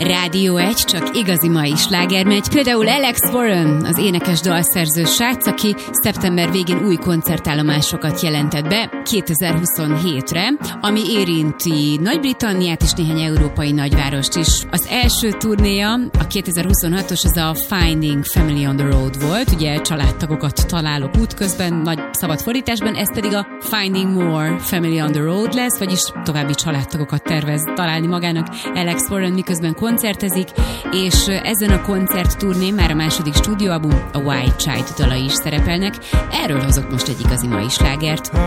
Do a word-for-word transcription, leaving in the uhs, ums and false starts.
Rádió egy, csak igazi mai sláger megy. Például Alex Warren, az énekes dalszerző srác, aki szeptember végén új koncertállomásokat jelentett be kétezer-huszonhétre, ami érinti Nagy-Britanniát és néhány európai nagyvárost is. Az első turnéja, a kétezer-huszonhatos, az a Finding Family on the Road volt, ugye családtagokat találok útközben, nagy szabad fordításban, ez pedig a Finding More Family on the Road lesz, vagyis további családtagokat tervez találni magának Alex Warren, miközben koncertezik, és ezen a koncertturnén már a második stúdióalbum, a White Child dalai is szerepelnek. Erről hozok most egy igazi mai slágert.